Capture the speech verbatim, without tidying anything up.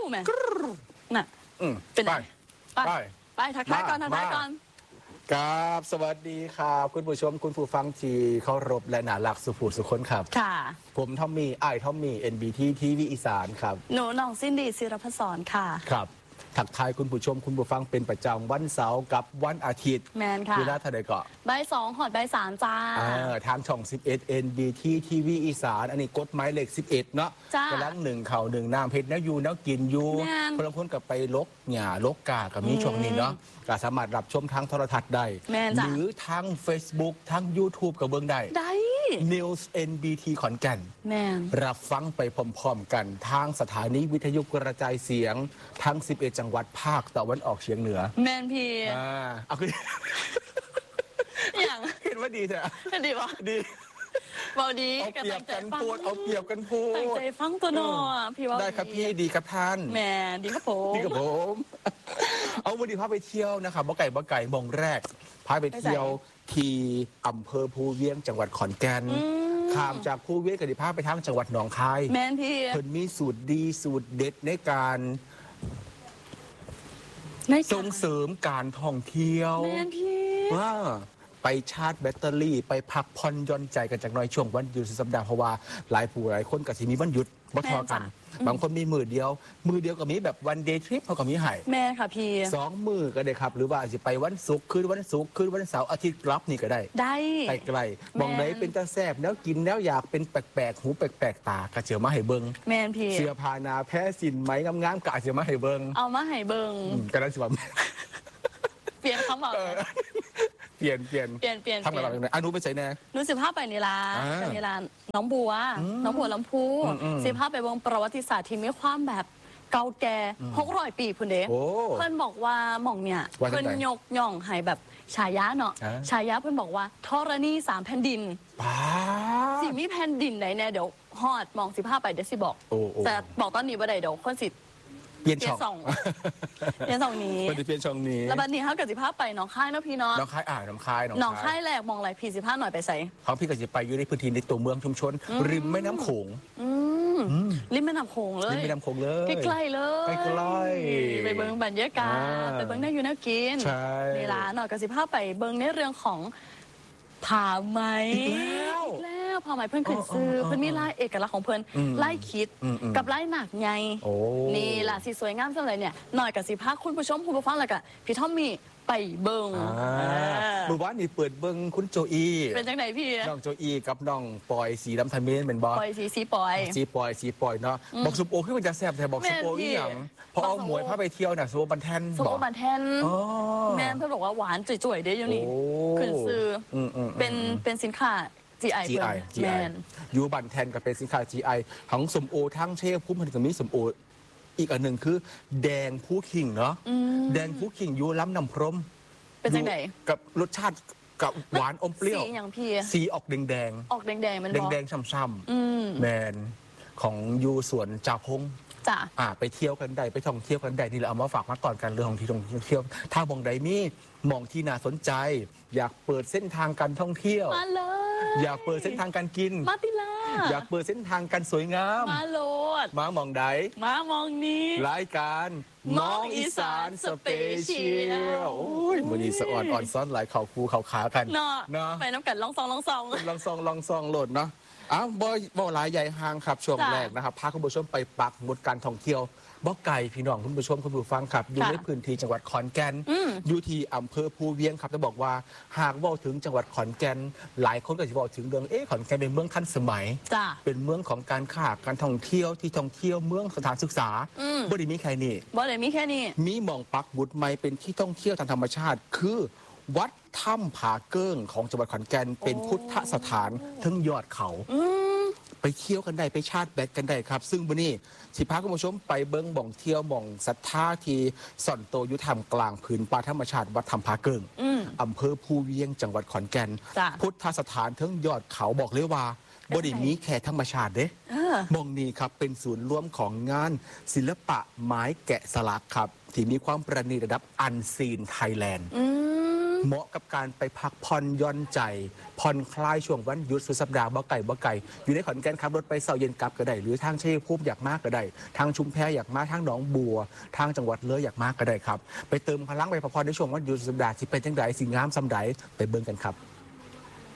แม่น่ะเป็นไงไปไปทักทายก่อนทักทายก่อนครับสวัสดีครับคุณผู้ชมคุณผู้ฟังที่เคารพและน่ารักสุภูสุคนครับค่ะผมทอมมี่ไอทอมมี่ เอ็น บี ที ที วี อีสานครับหนูน้องซินดี้ศิรพศรค่ะครับทักทายคุณผู้ชมคุณผู้ฟังเป็นประจำวันเสาร์กับวันอาทิตย์แมนค่ะเวลาเท่าไหร่ก็บ่ายสองหอดบ่ายสามจ้าทางช่องสิบเอ็ด เอ็น บี ที ที วี อีสานอันนี้กฎหมายเลขสิบเอ็ดเนาะกำลังหนึ่งเข่าหนึ่งน้ำเพชรแล้วอยู่แล้วกินอยู่คนละคนกับไปลกหย่าลกกากับมีช่วงนี้เนาะก็สามารถรับชมทางโทรทัศน์ได้หรือทาง Facebook ทาง YouTube กับเบิ้งได้ได้ News เอ็น บี ที ขอนแก่นรับฟังไปพร้อมๆกันทางสถานีวิทยุกระจายเสียงทั้งสิบเอ็ดจังหวัดภาคตะวันออกเฉียงเหนือแมนพีอ่าเอาคืออย่างเห็นว่าดีเถอะดีวะดีเบาดีเอาเปรียบกันพูดเอาเปรียบกันพูดตั้งใจฟังตัวหนอพี่ว่าได้ครับพี่ดีครับท่านแม่ดีครับผมดีครับผมเอาวันนี้พาไปเที่ยวนะครับบ่ไก่บ่ไก่มองแรกพาไปเที่ยวที่อำเภอภูเวียงจังหวัดขอนแก่นข้ามจากภูเวียงกันดิพาไปทางจังหวัดหนองคายแม่พี่เพิ่นมีสูตรดีสูตรเด็ดในการส่งเสริมการท่องเที่ยวแม่พี่ว่าไปชาร์จแบตเตอรี่ไปพักผ่อนย่อนใจกันจากน้อยช่วงวันหยุดสุดสัปดาห์เพราะว่าหลายผู้หลายคนก็สิมีวันหยุดบ่ทอกันบางคนมีมือเดียวมือเดียวก็มีแบบวันเดย์ทริปเขาก็มีให้แม่ค่ะพี่สองมือก็ได้ครับหรือว่าจะไปวันศุกร์คืนวันศุกร์คืนวันเสาร์อาทิตย์กลับนี่ก็ได้ได้ไกลๆมองไหนเป็นตาแซ่บแล้วกินแล้วอยากเป็นแปลกๆหูแปลกๆตากระเจียวมาให้เบิ้งแม่พี่เสื้อผ้านาแพ้สินไหมงามๆกระเจียวมาให้เบิ้งเอามาให้เบิ้งก็ได้สิว่าเปลี่ยนคำบอกเปลี่ยนเปลี่ยนเปลี่ยนเปลี่ยนทำอะไรบ้างเนี่ยอนุไปใส่แน่หนูสิภาพไปนี่ละไปนี่ละน้องบัวน้องบัวลำพูสิภาพไปวงประวัติศาสตร์ที่มีความแบบเก่าแก่หกร้อยปีพุ่นเด้เพื่อนบอกว่าหม่องเนี่ยเพื่อนยกย่องให้แบบฉายาเนาะฉายาเพื่อนบอกว่าธรณีสามแผ่นดินสิมีแผ่นดินไหนเนี่ยเดี๋ยวฮอดมองสิภาพไปเดี๋ยวสิบอกแต่บอกตอนนี้ว่าใดเดี๋ยวคนสิเปลี่ยนช่องเปลี่ยนช่องนี้เปลี่ยนช่องนี้แล้วบัดนี้เขากับสิภาพไปน้องค่ายเนาะพี่เนาะน้องค่ายอ่าน้องค่ายน้องค่ายแรกมองอะไรพี่สิภาพหน่อยไปใส่เขาพี่กับสิไปอยู่ในพื้นที่ในตัวเมืองชุมชนริมแม่น้ำโขงริมแม่น้ำโขงเลยริมแม่น้ำโขงเลยใกล้ๆเลยใกล้ๆไปเบิ้งบรรยากาศไปเบิ้งได้อยู่แนวกินเวลาหน่อยกับสิภาพไปเบิ้งในเรื่องของผ้าไหมแล้วผ้าไหมเพื่อนขึ้นซื้อเพื่อนมีลายเอกลักษณ์ของเพื่อนลายคิดกับลายหนักไงนี่ล่ะสีสวยงามจังเลยเนี่ยหน่อยกับสิภาคคุณผู้ชมคุณผู้ฟังเลยกับพี่ทอมมี่ไปเบิ้งหมู่บ้านนี่เปิดเบิ้งคุณโจอีเป็นจังไหนพี่น้องโจอีกับน้องปอยสีดำทะเมนเป็นบอสปอยสีสีปอยสีปอยสีปอยเนาะบอกสุโปขึ้นมันจะแซ่บแต่บอกสุโปอีหยังพอเอาหมวยพาไปเที่ยวน่ะสุโปบันแทนสุโปบันแทนแม่เพื่อนบอกว่าหวานจ่วยๆเด้อยู่นี่ขึ้นซื้อเป็นเป็นสินค้า จี ไอจี ไอ จี ไอ ยูบันแทนกับเป็นสินค้า จี ไอ ของสมโอทั้งเชฟพุ่มพันธุ์กับมีสมโออีกอันหนึ่งคือแดงผู้ขิงเนาะแดงผู้ขิงยูล้ำนำพรมเป็นจังไหนกับรสชาติกับหวานอมเปรี้ยวสีอย่างพี่สีออกแดงแดงออกแดงแดงมันแดงแดงช้ำๆแมนของยูสวนจ่าพงจ้ะอ่าไปเที่ยวกันได้ไปท่องเที่ยวกันได้นี่เราเอามาฝากมาตอนกันเรื่องของที่ท่องเที่ยวถ้ามองใดมีมองที่น่าสนใจอยากเปิดเส้นทางการท่องเที่ยวมาเลยอยากเปิดเส้นทางการกินมาติลาอยากเปิดเส้นทางการสวยงามมาโลดมามองใดมามองนี้รายการมองอีสานสเปเชียลโอ้ยมันนี่สะอ่อนอ่อนซ้อนหลายเข่าคูเข่าขากันเนาะเนาะไปน้ำกันลองซองลองซองลองซองลองซองโหลดเนาะอ้าวบอยบอยหลายใหญ่ห่างครับช่วงแรกนะครับพาคุณผู้ชมไปปักหมุดการท่องเที่ยวบ่ไก่พี่น้องคุณผู้ชมคุณผู้ฟังครับอยู่ในพื้นที่จังหวัดขอนแก่นอยู่ที่อำเภอภูเวียงครับจะบอกว่าหากว่าถึงจังหวัดขอนแก่นหลายคนก็จะบอกถึงเรื่องเอ๊ะขอนแก่นเป็นเมืองทันสมัยเป็นเมืองของการค้าการท่องเที่ยวที่ท่องเที่ยวเมืองสถานศึกษาบ่ได้มีแค่นี้บ่ได้มีแค่นี้มีหม่องปักบุตรใหม่เป็นที่ท่องเที่ยวทางธรรมชาติคือวัดถ้ำผาเกิ้งของจังหวัดขอนแก่นเป็นพุทธสถานทั้งยอดเขาไปเที่ยวกันได้ไปชาร์จแบตกันได้ครับซึ่งวันนี้สิพาคุณผู้ชมไปเบิ้งบ่องเที่ยวบ่องศรัทธาที่ส่อนโตยุทธรรมกลางพื้นป่าธรรมชาติวัดถ้ำผาเกิ้งอำเภอภูเวียงจังหวัดขอนแก่นพุทธสถานทั้งยอดเขาบอกเลยว่าบริมีแค่ธรรมชาติเด้มองนี้ครับเป็นศูนย์รวมของงานศิลปะไม้แกะสลักครับที่มีความประณีตระดับอันซีนไทยแลนด์เหมาะกับการไปพักผ่อนหย่อนใจผ่อนคลายช่วงวันหยุดสุดสัปดาห์บ่ไก่บ่ไก่อยู่ในขอนแก่นขับรถไปเสาเย็นกลับก็ได้หรือทางชัยภูมิอยากมากก็ได้ทางชุมแพอยากมากทางหนองบัวทางจังหวัดเลยอยากมากก็ได้ครับไปเติมพลังไปพักผ่อนในช่วงวันหยุดสุดสัปดาห์ที่เป็นจังไดสิ่งงามสำใดไปเบิ่งกันครับ